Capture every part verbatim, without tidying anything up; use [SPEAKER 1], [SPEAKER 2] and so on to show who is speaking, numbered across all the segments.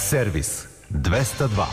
[SPEAKER 1] Servis dvesta dva.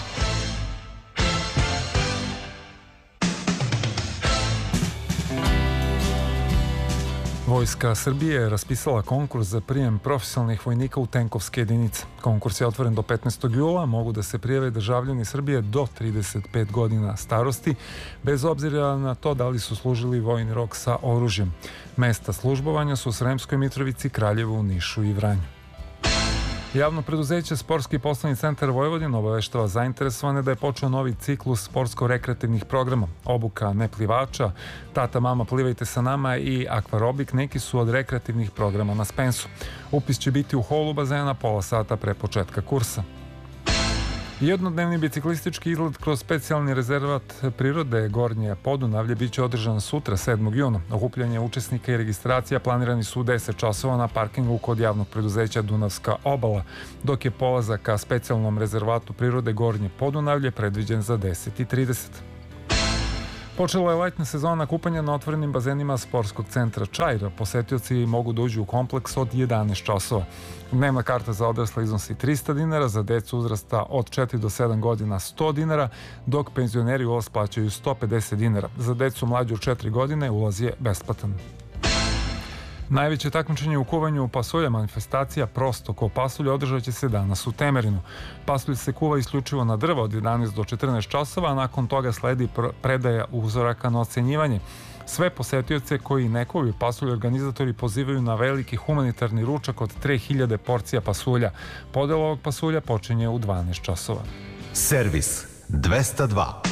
[SPEAKER 2] Vojska Srbije je raspisala konkurs za prijem profesionalnih vojnika u tenkovske jedinice. Konkurs je otvoren do petnaestog jula, mogu da se prijave državljani Srbije do trideset pet godina starosti, bez obzira na to da li su služili vojni rok sa oružjem. Mesta službovanja su u Sremskoj Mitrovici, Kraljevu, Nišu i Vranju. Javno preduzeće Sportski poslovni centar Vojvodina obaveštava zainteresovane da je počeo novi ciklus sportsko-rekreativnih programa. Obuka neplivača, Tata mama plivajte sa nama i akvarobik neki su od rekreativnih programa na Spensu. Upis će biti u holu bazena pola sata pre početka kursa. Jednodnevni biciklistički izlet kroz specijalni rezervat prirode Gornje Podunavlje biće održan sutra sedmog juna. Okupljanje učesnika i registracija planirani su u deset časova na parkingu kod javnog preduzeća Dunavska obala, dok je polazak ka specijalnom rezervatu prirode Gornje Podunavlje predviđen za deset i trideset. Počela je letnja sezona kupanja na otvorenim bazenima Sportskog centra Čaira. Posetioci mogu da uđu u kompleks od jedanaest časova. Dnevna karta za odrasle iznosi trista dinara, za decu uzrasta od četiri do sedam godina sto dinara, dok penzioneri ulaz plaćaju sto pedeset dinara. Za decu mlađu od četiri godine ulaz je besplatan. Najveće takmičenje u kuvanju pasulja, manifestacija Prosto ko pasulje, održat će se danas u Temerinu. Pasulj se kuva isključivo na drvo od jedanaest do četrnaest časova, a nakon toga sledi predaja uzoraka na ocenjivanje. Sve posetioce koji ne kuvaju pasulje organizatori pozivaju na veliki humanitarni ručak od tri hiljade porcija pasulja. Podela ovog pasulja počinje u dvanaest časova.
[SPEAKER 1] Servis dvesta dva.